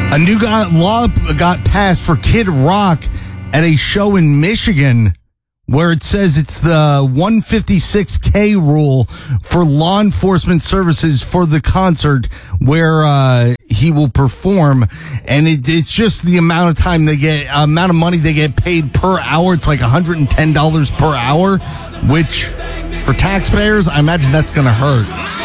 A new law got passed for Kid Rock at a show in Michigan where it says it's the 156K rule for law enforcement services for the concert where he will perform. And it's just the amount of time amount of money they get paid per hour. It's like $110 per hour, which for taxpayers, I imagine that's going to hurt.